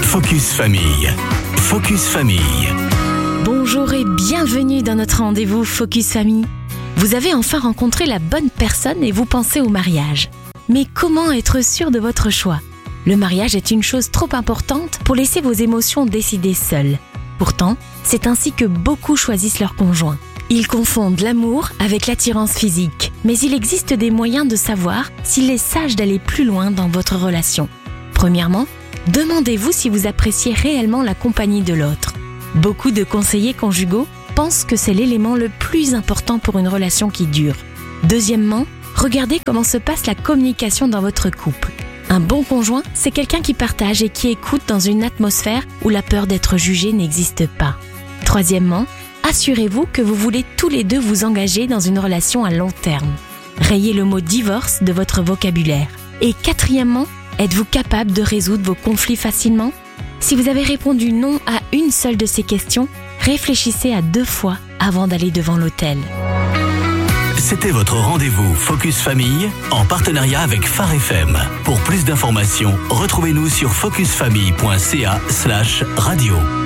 Focus Famille. Focus Famille. Bonjour et bienvenue dans notre rendez-vous Focus Famille. Vous avez enfin rencontré la bonne personne et vous pensez au mariage. Mais comment être sûr de votre choix ? Le mariage est une chose trop importante pour laisser vos émotions décider seules. Pourtant, c'est ainsi que beaucoup choisissent leur conjoint. Ils confondent l'amour avec l'attirance physique. Mais il existe des moyens de savoir s'il est sage d'aller plus loin dans votre relation. Premièrement, demandez-vous si vous appréciez réellement la compagnie de l'autre. Beaucoup de conseillers conjugaux pensent que c'est l'élément le plus important pour une relation qui dure. Deuxièmement, regardez comment se passe la communication dans votre couple. Un bon conjoint, c'est quelqu'un qui partage et qui écoute dans une atmosphère où la peur d'être jugé n'existe pas. Troisièmement, assurez-vous que vous voulez tous les deux vous engager dans une relation à long terme. Rayez le mot divorce de votre vocabulaire. Et quatrièmement, êtes-vous capable de résoudre vos conflits facilement ? Si vous avez répondu non à une seule de ces questions, réfléchissez à 2 fois avant d'aller devant l'autel. C'était votre rendez-vous Focus Famille en partenariat avec Phare FM. Pour plus d'informations, retrouvez-nous sur focusfamille.ca/radio.